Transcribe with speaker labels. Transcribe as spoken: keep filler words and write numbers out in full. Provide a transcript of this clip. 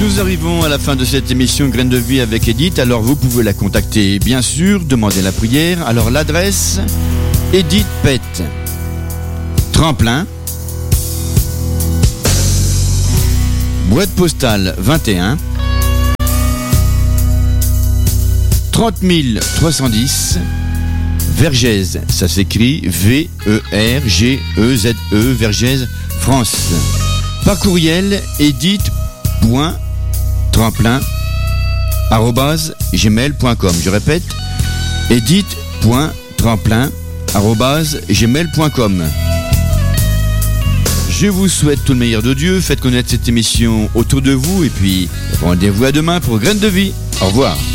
Speaker 1: Nous arrivons à la fin de cette émission Graines de Vie avec Edith. Alors vous pouvez la contacter, bien sûr, demander la prière. Alors l'adresse, Edith Pett, Tremplin, boîte postale vingt et un, trente mille trois cent dix, Vergès, ça s'écrit V E R G E Z E, Vergès, France. Par courriel, edith.tremplin arobase gmail point com. Je répète, edith.tremplin arobase gmail point com. Je vous souhaite tout le meilleur de Dieu. Faites connaître cette émission autour de vous et puis rendez-vous à demain pour Graines de Vie. Au revoir.